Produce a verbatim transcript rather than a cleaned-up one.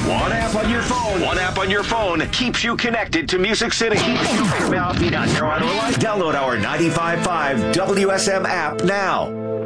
One app on your phone. One app on your phone keeps you connected to Music City. Download our ninety-five point five W S M app now.